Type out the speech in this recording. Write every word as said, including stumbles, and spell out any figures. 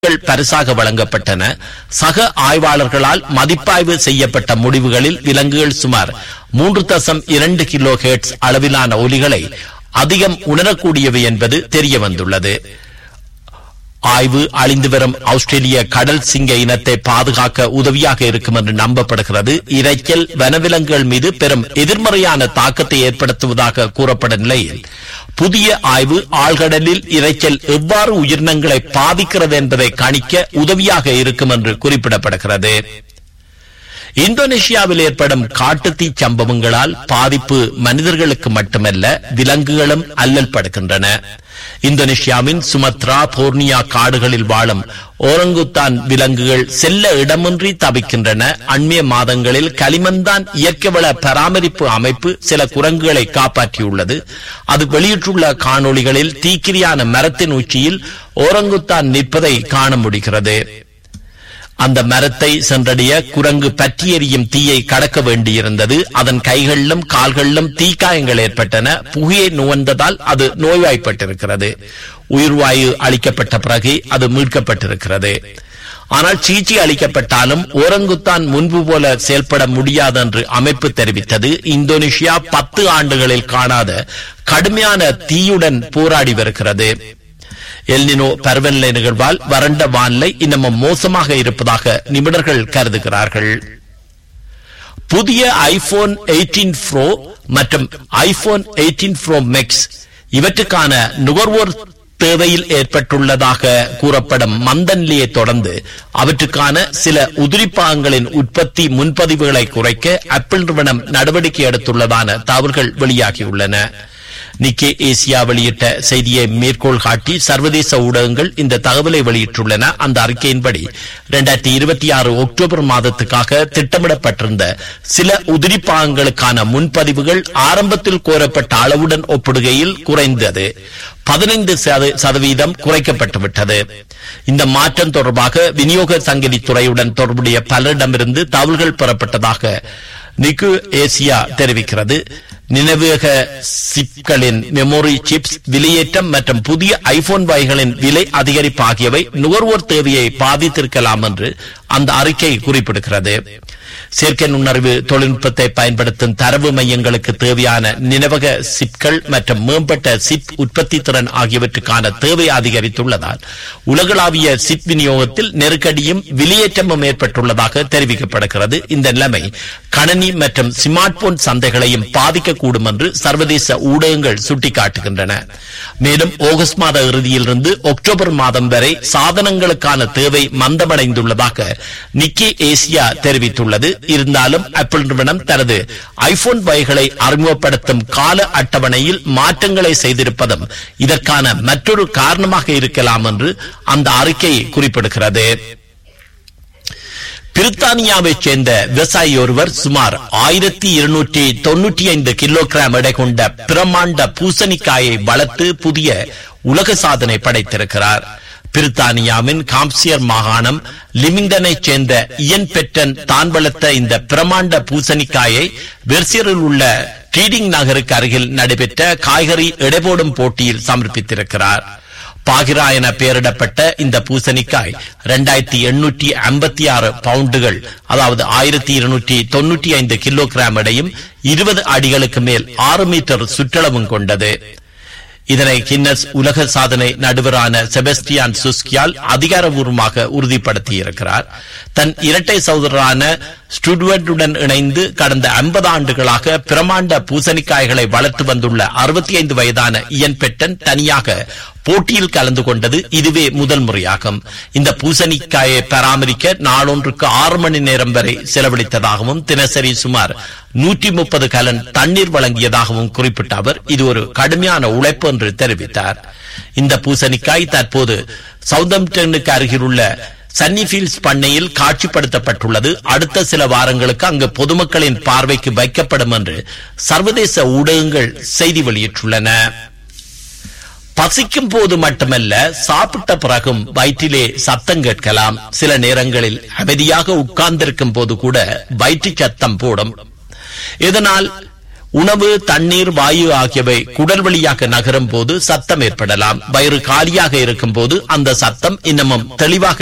பரிசாக வழங்கப்பட்டன. சக ஆய்வாளர்களால் மதிப்பாய்வு செய்யப்பட்ட முடிவுகளில் விலங்குகள் சுமார் மூன்று தசம் இரண்டு கிலோ ஹெர்ட்ஸ் அளவிலான ஒலிகளை அதிகம் உணரக்கூடியவை என்பது தெரிய வந்துள்ளது. ஆய்வு அழிந்து வரும் ஆஸ்திரேலிய கடல் சிங்க இனத்தை பாதுகாக்க உதவியாக இருக்கும் என்று நம்பப்படுகிறது. இரைச்சல் வனவிலங்குகள் மீது பெரும் எதிர்மறையான தாக்கத்தை ஏற்படுத்துவதாக கூறப்படும் நிலையில் புதிய ஆய்வு ஆழ்கடலில் இரைச்சல் எவ்வாறு உயிரினங்களை பாதிக்கிறது என்பதை கணிக்க உதவியாக இருக்கும் என்று குறிப்பிடப்படுகிறது. இந்தோனேஷியாவில் ஏற்படும் காட்டுத்தீ சம்பவங்களால் பாதிப்பு மனிதர்களுக்கு மட்டுமல்ல விலங்குகளும் அல்லல் படுகின்றன. இந்தோனேஷியாவின் சுமத்ரா போர்னியா காடுகளில் வாழும் ஓரங்குத்தான் விலங்குகள் செல்ல இடமின்றி தவிக்கின்றன. அண்மைய மாதங்களில் களிமந்தான் இயற்கை வள பராமரிப்பு அமைப்பு சில குரங்குகளை காப்பாற்றியுள்ளது. அது வெளியிட்டுள்ள காணொளிகளில் தீக்கிரியான மரத்தின் உச்சியில் ஓரங்குத்தான் நிற்பதை காண முடிகிறது. அந்த மரத்தை சென்றடைய குரங்கு பற்றி எரியும் தீயை கடக்க வேண்டியிருந்தது. அதன் கைகளிலும் கால்களிலும் தீக்காயங்கள் ஏற்பட்டன. புகையை நுகர்ந்ததால் அது நோய்வாய்ப்பட்டிருக்கிறது. உயிர்வாயு அளிக்கப்பட்ட பிறகு அது மீட்கப்பட்டிருக்கிறது. ஆனால் சிகிச்சை அளிக்கப்பட்டாலும் ஓரங்குத்தான் முன்பு போல செயல்பட முடியாது என்று அமைப்பு தெரிவித்தது. இந்தோனேஷியா பத்து ஆண்டுகளில் காணாத கடுமையான தீயுடன் போராடி வருகிறது. எல்னினோ பருவநிலை நிகழ்வால் வறண்ட வானிலை இன்னமும் மோசமாக இருப்பதாக நிபுணர்கள் கருதுகிறார்கள். புதிய ஐபோன் எயிட்டீன் ப்ரோ மற்றும் ஐபோன் எயிட்டீன் ப்ரோ மேக்ஸ் இவற்றுக்கான நுகர்வோர் தேவையில் ஏற்பட்டுள்ளதாக கூறப்படும் மந்தநிலையை தொடர்ந்து அவற்றுக்கான சில உதிரிப்பாகங்களின் உற்பத்தி முன்பதிவுகளை குறைக்க ஆப்பிள் நிறுவனம் நடவடிக்கை எடுத்துள்ளதான தகவல்கள் வெளியாகியுள்ளன. நிக்கே ஏசியா வெளியிட்ட செய்தியை மேற்கோள் காட்டி சர்வதேச ஊடகங்கள் இந்த தகவலை வெளியிட்டுள்ளன. அந்த அறிக்கையின்படி இரண்டாயிரத்தி இருபத்தி ஆறு அக்டோபர் மாதத்துக்காக திட்டமிடப்பட்டிருந்த சில உதிரிப்பாகங்களுக்கான முன்பதிவுகள் ஆரம்பத்தில் கோரப்பட்ட அளவுடன் ஒப்பிடுகையில் குறைந்தது. பதினைந்து சதவீதம் குறைக்கப்பட்டுவிட்டது. இந்த மாற்றம் தொடர்பாக விநியோக சங்கிலி துறையுடன் தொடர்புடைய பலரிடமிருந்து தகவல்கள் பெறப்பட்டதாக நிக்கு ஏசியா தெரிவிக்கிறது. நினைவக சிப்களின் மெமோரி சிப்ஸ் விலையேற்றம் மற்றும் புதிய ஐபோன் வகைகளின் விலை அதிகரிப்பு ஆகியவை நுகர்வோர் தேவையை பாதித்திருக்கலாம் என்று அந்த அறிக்கை குறிப்பிடுகிறது. செயற்கை நுண்ணறிவு தொழில்நுட்பத்தை பயன்படுத்தும் தரவு மையங்களுக்கு தேவையான நினைவக சிப்கள் மற்றும் மேம்பட்ட சிப் உற்பத்தி திறன் ஆகியவற்றுக்கான தேவை அதிகரித்துள்ளதால் உலகளாவிய சிப் விநியோகத்தில் நெருக்கடியும் விலையேற்றமும் ஏற்பட்டுள்ளதாக தெரிவிக்கப்படுகிறது. இந்த நிலைமை கணனி மற்றும் ஸ்மார்ட் போன் சந்தைகளையும் பாதிக்கக்கூடும் என்று சர்வதேச ஊடகங்கள் சுட்டிக்காட்டுகின்றன. மேலும் ஆகஸ்ட் மாத இறுதியிலிருந்து அக்டோபர் மாதம் வரை சாதனங்களுக்கான தேவை மந்தமடைந்துள்ளதாக நிக்கே ஏசியா தெரிவித்துள்ளது. இருந்தாலும் ஆப்பிள் நிறுவனம் தனது ஐபோன் வகைகளை அறிமுகப்படுத்தும் கால அட்டவணையில் மாற்றங்களை செய்திருப்பதும் இதற்கான மற்றொரு காரணமாக இருக்கலாம் என்று அந்த அறிக்கை குறிப்பிடுகிறது. பிரித்தானியாவைச் சேர்ந்த விவசாயி ஒருவர் சுமார் ஆயிரத்தி இருநூற்றி தொன்னூற்றி ஐந்து கிலோகிராம் எடை கொண்ட பிரமாண்ட பூசணிக்காயை வளர்த்து புதிய உலக சாதனை படைத்திருக்கிறார். பிரித்தானியாவின் காம்சியர் மாகாணம் லிமிங்டனைச் சேர்ந்த இயன் பெட்டன் தான் வளர்த்த இந்த பிரமாண்ட பூசணிக்காயை வெர்சியரில் உள்ள ட்ரீடிங் நகருக்கு அருகில் நடைபெற்ற காய்கறி எடைபோடும் போட்டியில் சமர்ப்பித்திருக்கிறார். பாகிரா என பெயரிடப்பட்ட இந்த பூசணிக்காய் இரண்டாயிரத்தி எண்ணூற்றி ஐம்பத்தி ஆறு பவுண்டுகள் அதாவது ஆயிரத்தி இருநூற்றி தொன்னூற்றி ஐந்து கிலோகிராம் எடையும் இருபது அடிகளுக்கு மேல் ஆறு மீட்டர் சுற்றளவும் கொண்டது. இதனை கின்னஸ் உலக சாதனை நடுவரான செபஸ்டியான் சுஸ்கியால் அதிகாரபூர்வமாக உறுதிப்படுத்தியிருக்கிறார். தன் இரட்டை சகோதரரான ஸ்டுட்வர்டுடன் இணைந்து கடந்த ஐம்பது ஆண்டுகளாக பிரமாண்ட பூசணிக்காய்களை வளர்த்து வந்துள்ள அறுபத்தி ஐந்து வயதான இயன் பெட்டன் தனியாக போட்டியில் கலந்து கொண்டது இதுவே முதல் முறையாகும். இந்த பூசணிக்காயை பராமரிக்க நாளொன்றுக்கு ஆறு மணி நேரம் வரை செலவழித்ததாகவும் தினசரி சுமார் நூற்றி முப்பது கலன் தண்ணீர் வழங்கியதாகவும் குறிப்பிட்ட அவர் இது ஒரு கடுமையான உழைப்பு என்று தெரிவித்தார். இந்த பூசணிக்காய் தற்போது சவுதம்ப்டனுக்கு அருகிலுள்ள சன்னிஃபீல்ட்ஸ் பண்ணையில் காட்சிப்படுத்தப்பட்டுள்ளது. அடுத்த சில வாரங்களுக்கு அங்கு பொதுமக்களின் பார்வைக்கு வைக்கப்படும் என்று சர்வதேச ஊடகங்கள் செய்தி வெளியிட்டுள்ளன. பசிக்கும் போது மட்டுமல்ல சாப்பிட்ட பிறகும் வயிற்றிலே சத்தம் கேட்கலாம். சில நேரங்களில் அமைதியாக உட்கார்ந்திருக்கும் போது கூட வயிற்று சத்தம் போடும். இதனால் உணவு, தண்ணீர், வாயு ஆகியவை குடல் வழியாக நகரும் போது சத்தம் ஏற்படலாம். வயிறு காலியாக இருக்கும் போது அந்த சத்தம் இன்னமும் தெளிவாக